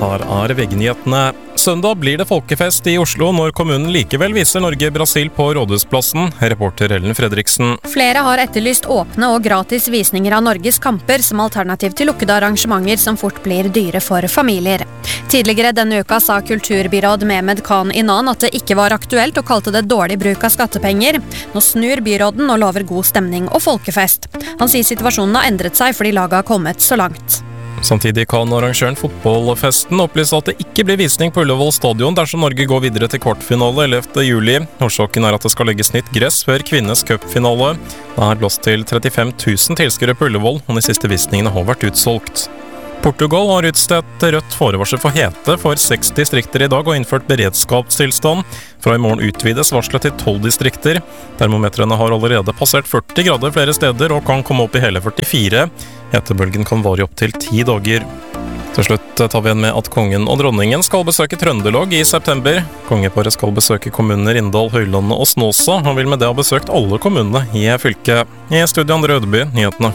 Her VG-nyhetene. Søndag blir det folkefest i Oslo når kommunen likevel viser Norge-Brasil på Rådhusplassen. Reporter Ellen Fredriksen. Flere har etterlyst åpne og gratis visninger av Norges kamper som alternativ til lukkede arrangementer som fort blir dyre for familier. Tidligere denne uka sa kulturbyråd Mehmed Khan Inan at det ikke var aktuelt og kalte det dårlig bruk av skattepenger. Nå snur byråden og lover god stemning og folkefest. Han sier situasjonen har endret seg fordi laget har kommet så langt. Samtidig kan arrangøren fotballfesten opplyse at det ikke blir visning på Ullevål stadion dersom Norge går videre til kvartfinale 11. juli. Årsaken er at det skal legges nytt gress før kvinnes cupfinale. Det er plass til 35 000 tilskuere på Ullevål, og de siste visningene har vært utsolgt. Portugal har utstedt rødt forvarsel for hete for 6 distrikter i dag og innført beredskapstilstand. Fra i morgen utvides varselet til 12 distrikter. Termometrene har allerede passert 40 grader flere steder og kan komme opp i hele 44. Hetebølgen kan vare opp til 10 dager. Til slutt tar vi igjen med at kongen og dronningen skal besøke Trøndelag i september. Kongeparet skal besøke kommunene Rindal, Høylandet og Snåsa. Han vil med det ha besøkt alle kommunene i fylket. I studio Andre Ødeby, nyhetene.